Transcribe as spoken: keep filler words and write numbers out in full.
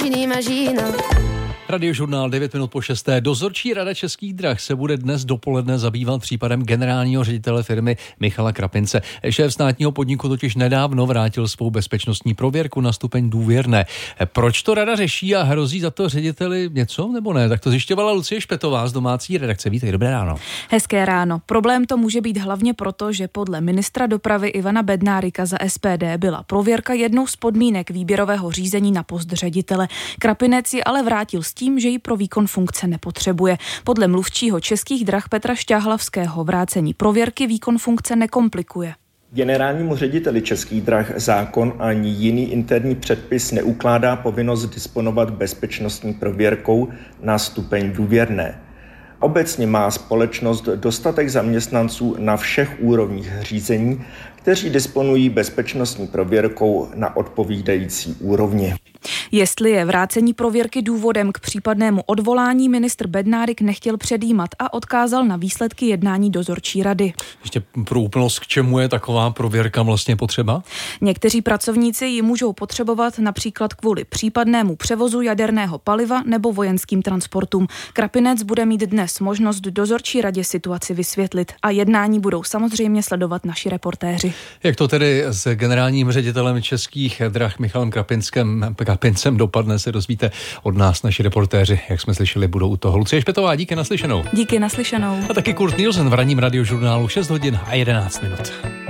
Radiožurnál devět minut po šesté. Dozorčí rada Českých drah se bude dnes dopoledne zabývat případem generálního ředitele firmy Michala Krapince. Šéf státního podniku totiž nedávno vrátil svou bezpečnostní prověrku na stupeň důvěrné. Proč to rada řeší a hrozí za to řediteli něco nebo ne? Tak to zjišťovala Lucie Špetová z domácí redakce. Víte, dobré ráno. Hezké ráno. Problém to může být hlavně proto, že podle ministra dopravy Ivana Bednárika za S P D byla prověrka jednou z podmínek výběrového řízení na post ředitele. Krapinec ji ale vrátil s tím, že ji pro výkon funkce nepotřebuje. Podle mluvčího Českých drah Petra Šťáhlavského vrácení prověrky výkon funkce nekomplikuje. Generálnímu řediteli Českých drah zákon ani jiný interní předpis neukládá povinnost disponovat bezpečnostní prověrkou na stupeň důvěrné. Obecně má společnost dostatek zaměstnanců na všech úrovních řízení, kteří disponují bezpečnostní prověrkou na odpovídající úrovni. Jestli je vrácení prověrky důvodem k případnému odvolání, ministr Bednárik nechtěl předjímat a odkázal na výsledky jednání dozorčí rady. Ještě pro úplnost, k čemu je taková prověrka vlastně potřeba? Někteří pracovníci ji můžou potřebovat například kvůli případnému převozu jaderného paliva nebo vojenským transportům. Krapinec bude mít dnes možnost dozorčí radě situaci vysvětlit a jednání budou samozřejmě sledovat naši reportéři. Jak to tedy s generálním ředitelem Českých drah Michalem Krapincem, Krapincem dopadne, se dozvíte od nás naši reportéři. Jak jsme slyšeli, budou u toho. Lucie Špetová, díky naslyšenou. Díky naslyšenou. A taky Kurt Nielsen v ranním radiožurnálu šest hodin a jedenáct minut.